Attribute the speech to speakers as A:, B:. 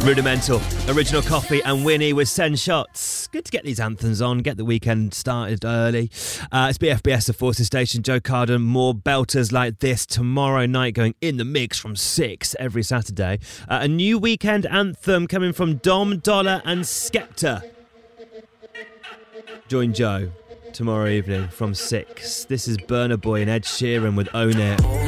A: Rudimental, Original Coffee and Winnie with Send Shots. Good to get these anthems on, get the weekend started early. It's BFBS, the Forces Station. Joe Carden, more belters like this tomorrow night going in the mix from 6 every Saturday. A new weekend anthem coming from Dom Dollar and Skepta. Join Joe tomorrow evening from 6. This is Burna Boy and Ed Sheeran with Own It.